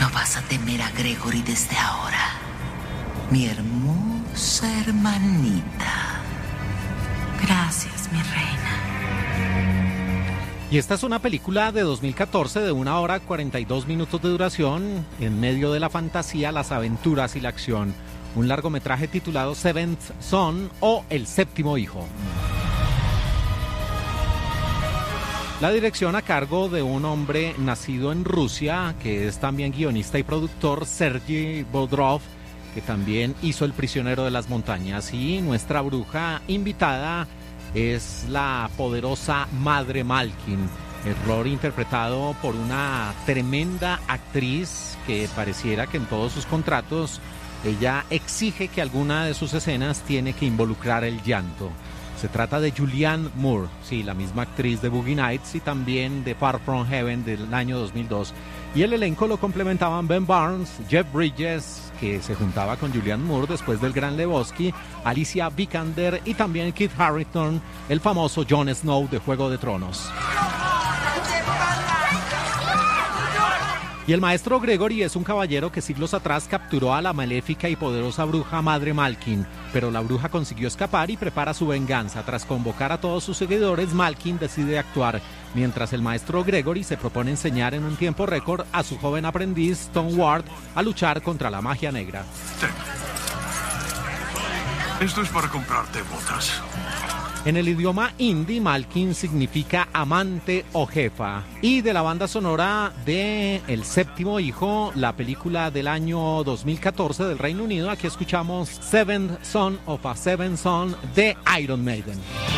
No vas a temer a Gregory desde ahora, mi hermosa hermanita. Gracias, mi reina. Y esta es una película de 2014 de 1 hora 42 minutos de duración, en medio de la fantasía, las aventuras y la acción. Un largometraje titulado Seventh Son o El Séptimo Hijo. La dirección a cargo de un hombre nacido en Rusia, que es también guionista y productor, Sergei Bodrov, que también hizo El prisionero de las montañas. Y nuestra bruja invitada es la poderosa Madre Malkin, el rol interpretado por una tremenda actriz que pareciera que en todos sus contratos ella exige que alguna de sus escenas tiene que involucrar el llanto. Se trata de Julianne Moore, sí, la misma actriz de Boogie Nights y también de Far From Heaven del año 2002. Y el elenco lo complementaban Ben Barnes, Jeff Bridges, que se juntaba con Julianne Moore después del Gran Lebowski, Alicia Vikander y también Kit Harington, el famoso Jon Snow de Juego de Tronos. Y el maestro Gregory es un caballero que siglos atrás capturó a la maléfica y poderosa bruja Madre Malkin, pero la bruja consiguió escapar y prepara su venganza. Tras convocar a todos sus seguidores, Malkin decide actuar, mientras el maestro Gregory se propone enseñar en un tiempo récord a su joven aprendiz Tom Ward a luchar contra la magia negra. Esto es para comprarte botas. En el idioma hindi, Malkin significa amante o jefa. Y de la banda sonora de El Séptimo Hijo, la película del año 2014 del Reino Unido, aquí escuchamos Seventh Son of a Seventh Son de Iron Maiden.